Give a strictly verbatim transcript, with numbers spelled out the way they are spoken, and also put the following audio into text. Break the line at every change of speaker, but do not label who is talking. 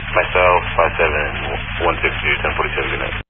Myself, five seven, one six two, ten forty-seven, good night.